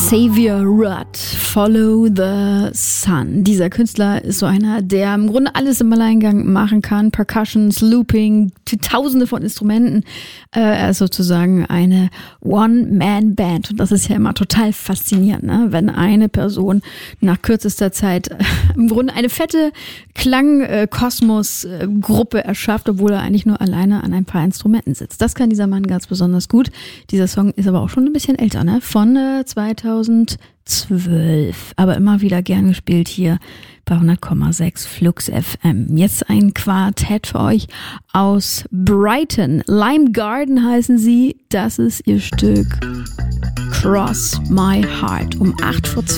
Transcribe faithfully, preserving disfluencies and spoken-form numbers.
Xavier Rudd, Follow the Sun. Dieser Künstler ist so einer, der im Grunde alles im Alleingang machen kann. Percussions, Looping, tausende von Instrumenten. Äh, er ist sozusagen eine One-Man-Band. Und das ist ja immer total faszinierend, ne? Wenn eine Person nach kürzester Zeit äh, im Grunde eine fette Klang-Kosmos-Gruppe erschafft, obwohl er eigentlich nur alleine an ein paar Instrumenten sitzt. Das kann dieser Mann ganz besonders gut. Dieser Song ist aber auch schon ein bisschen älter, ne? Von äh, zweitausendzwölf. Aber immer wieder gern gespielt hier bei hundert Komma sechs Flux F M. Jetzt ein Quartett für euch aus Brighton. Lime Garden heißen sie. Das ist ihr Stück Cross My Heart um acht vor zwölf.